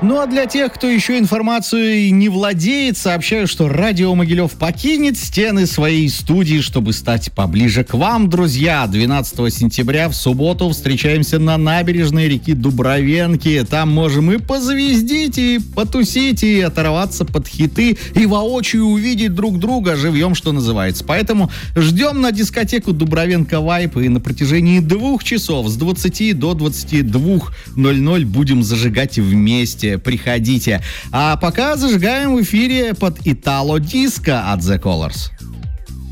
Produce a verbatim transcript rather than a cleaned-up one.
Ну а для тех, кто еще информацией не владеет, сообщаю, что Радио Могилев покинет стены своей студии, чтобы стать поближе к вам, друзья. двенадцатого сентября в субботу встречаемся на набережной реки Дубровенки. Там можем и позвездить, и потусить, и оторваться под хиты, и воочию увидеть друг друга живьем, что называется. Поэтому ждем на дискотеку Дубровенко Вайп, и на протяжении двух часов с двадцати до двадцати двух ноль-ноль будем зажигать вместе. Приходите. А пока зажигаем в эфире под Итало Диско от The Colors.